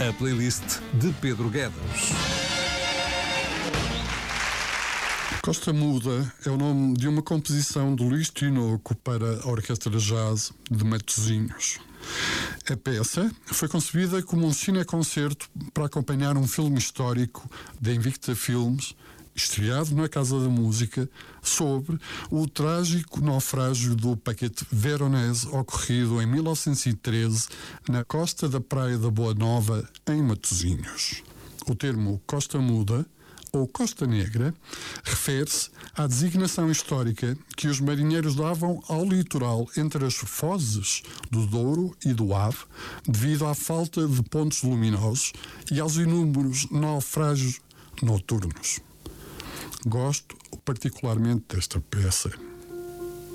a playlist de Pedro Guedes. Costa Muda é o nome de uma composição de Luís Tinoco para a Orquestra de Jazz de Matosinhos. A peça foi concebida como um cineconcerto para acompanhar um filme histórico da Invicta Filmes, estreado na Casa da Música, sobre o trágico naufrágio do paquete Veronese ocorrido em 1913 na costa da Praia da Boa Nova, em Matosinhos. O termo Costa Muda ou Costa Negra refere-se à designação histórica que os marinheiros davam ao litoral entre as fozes do Douro e do Ave, devido à falta de pontos luminosos e aos inúmeros naufrágios noturnos. Gosto particularmente desta peça.